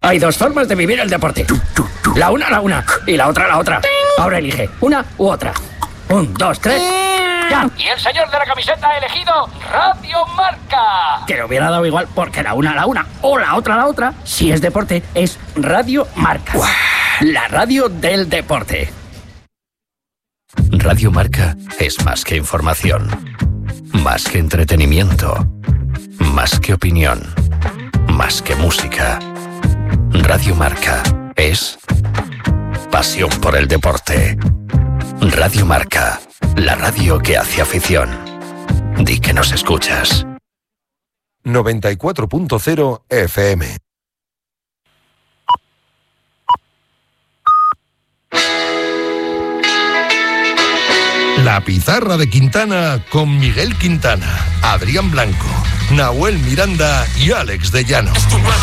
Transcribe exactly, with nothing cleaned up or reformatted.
Hay dos formas de vivir el deporte. La una, la una. Y la otra, la otra. Ahora elige una u otra. Un, dos, tres. ¡Ya! Y el señor de la camiseta ha elegido Radio Marca. Que le hubiera dado igual porque la una, la una. O la otra, la otra. Si es deporte, es Radio Marca. ¡Uah! La radio del deporte. Radio Marca es más que información. Más que entretenimiento. Más que opinión. Más que música. Radio Marca es pasión por el deporte. Radio Marca, la radio que hace afición. Di que nos escuchas. noventa y cuatro punto cero F M. La pizarra de Quintana con Miguel Quintana, Adrián Blanco, Nahuel Miranda y Alex de Llano.